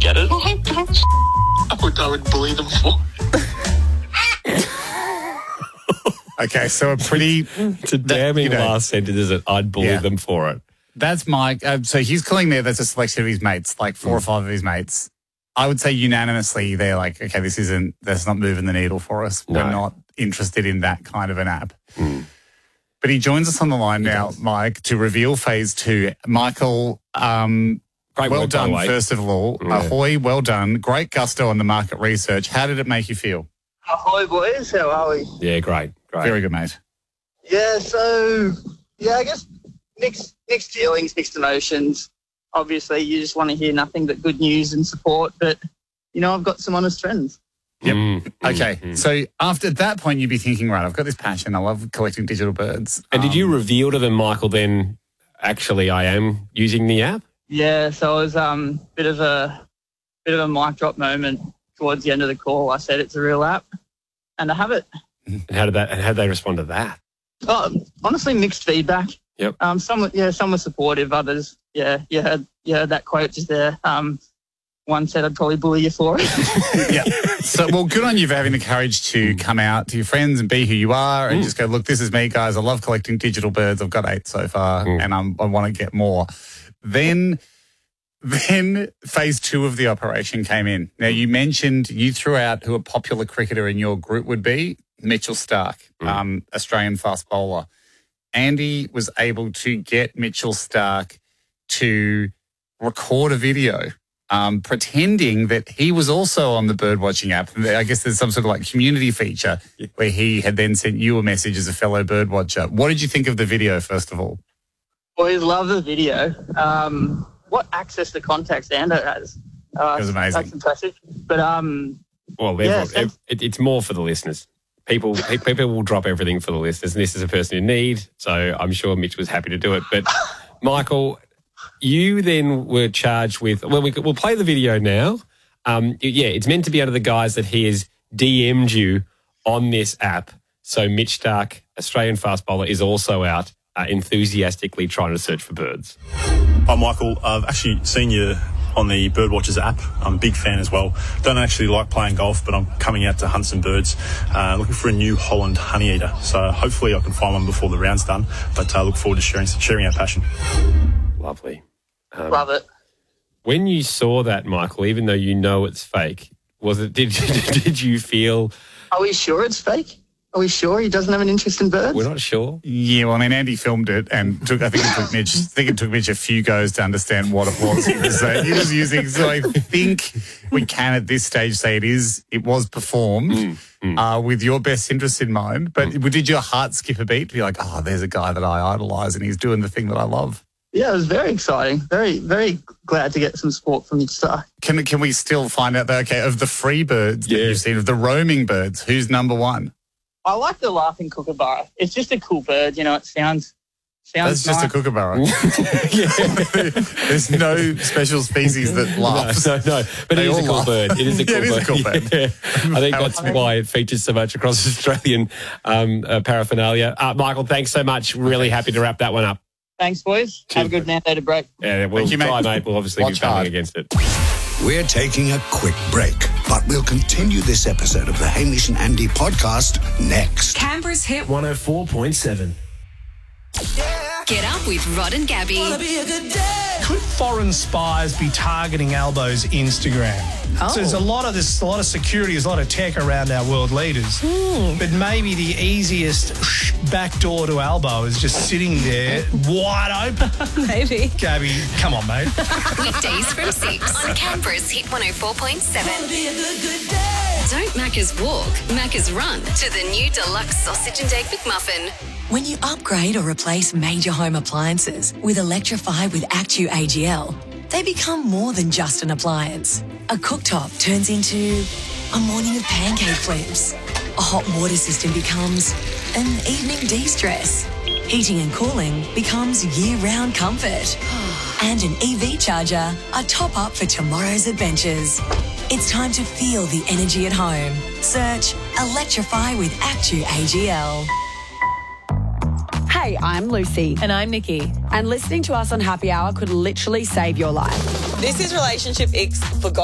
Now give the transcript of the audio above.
get it. I would bully them for it. Okay, so a pretty... It's a damning last sentence, is it? I'd bully them for it. That's Mike. So he's calling there, that's a selection of his mates, like 4 or 5 of his mates. I would say unanimously they're like, okay, that's not moving the needle for us. No. We're not interested in that kind of an app. But he joins us on the line now, Mike, to reveal phase 2. Michael, Great well work, done, by the way. first of all. Yeah. Ahoy, well done. Great gusto on the market research. How did it make you feel? Ahoy, boys. How are we? Yeah, great. Very good, mate. Yeah, I guess mixed feelings, mixed emotions. Obviously, you just want to hear nothing but good news and support, but, I've got some honest friends. Yep. Okay. So after that point, you'd be thinking, right, I've got this passion. I love collecting digital birds. And did you reveal to them, Michael, then, actually, I am using the app? Yeah, so it was a bit of a mic drop moment towards the end of the call. I said it's a real app, and I have it. How did they respond to that? Oh, honestly, mixed feedback. Yep. Some were supportive. Others, you heard that quote just there. One said, I'd probably bully you for it. Yeah. So, well, good on you for having the courage to come out to your friends and be who you are and just go, look, this is me, guys. I love collecting digital birds. I've got 8 so far and I want to get more. Then phase 2 of the operation came in. Now, you mentioned you threw out who a popular cricketer in your group would be, Mitchell Starc, Australian fast bowler. Andy was able to get Mitchell Starc to record a video pretending that he was also on the birdwatching app. I guess there's some sort of like community feature where he had then sent you a message as a fellow birdwatcher. What did you think of the video, first of all? Boys love the video. What access to contacts Ando has. It was amazing. That's impressive. But, Well, it's more for the listeners. People will drop everything for the listeners, and this is a person in need, so I'm sure Mitch was happy to do it. But, Michael, you then were charged with... Well, we'll play the video now. It's meant to be out of the guys that he has DM'd you on this app. So Mitch Starc, Australian fast bowler, is also out enthusiastically trying to search for birds. Hi, Michael. I've actually seen you on the Birdwatchers app. I'm a big fan as well. Don't actually like playing golf, but I'm coming out to hunt some birds, looking for a New Holland honeyeater. So hopefully I can find one before the round's done, but I look forward to sharing our passion. Lovely. love it. When you saw that, Michael, even though you know it's fake, did you feel... Are we sure it's fake? Are we sure he doesn't have an interest in birds? We're not sure. Yeah, well, I mean, Andy filmed it and I think it took Mitch a few goes to understand what it was he was using. So I think we can at this stage say it was performed with your best interest in mind. But did your heart skip a beat to be like, oh, there's a guy that I idolise and he's doing the thing that I love? Yeah, it was very exciting. Very, very glad to get some support from Mitch Starc. Can we still find out, of the free birds that you've seen, of the roaming birds, who's number one? I like the laughing kookaburra. It's just a cool bird, it sounds That's just nice. a kookaburra. There's no special species that laughs. No. But it is a cool bird. It is a cool it is a cool bird. Yeah. I think that's why it features so much across Australian paraphernalia. Michael, thanks so much. Really happy to wrap that one up. Thanks, boys. Have a good mandated break. Yeah, we'll try, mate. We'll obviously be battling against it. We're taking a quick break, but we'll continue this episode of the Hamish and Andy podcast next. Canberra's Hit 104.7. Get Up with Rod and Gabby. Could foreign spies be targeting Albo's Instagram? So there's a lot of security, there's a lot of tech around our world leaders. But maybe the easiest back door to Albo is just sitting there wide open. Maybe. Gabby, come on, mate. Weekdays from 6 on Canberra's Hit 104.7. Don't Macca's walk, Macca's run to the new deluxe sausage and egg McMuffin. When you upgrade or replace major home appliances with Electrify with Actu AGL, they become more than just an appliance. A cooktop turns into a morning of pancake flips. A hot water system becomes an evening de-stress. Heating and cooling becomes year-round comfort. And an EV charger, a top-up for tomorrow's adventures. It's time to feel the energy at home. Search Electrify with Actu AGL. Hey, I'm Lucy. And I'm Nikki. And listening to us on Happy Hour could literally save your life. This is Relationship X for God.